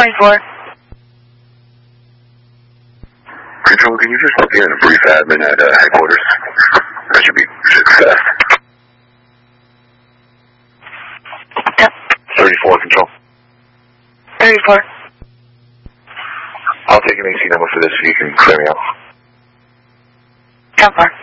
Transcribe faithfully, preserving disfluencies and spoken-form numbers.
twenty-four. Control, can you just look in a brief admin at uh, headquarters? That should be success. Yep. thirty-four, Control. thirty-four. I'll take an A C number for this so you can clear me out. ten four.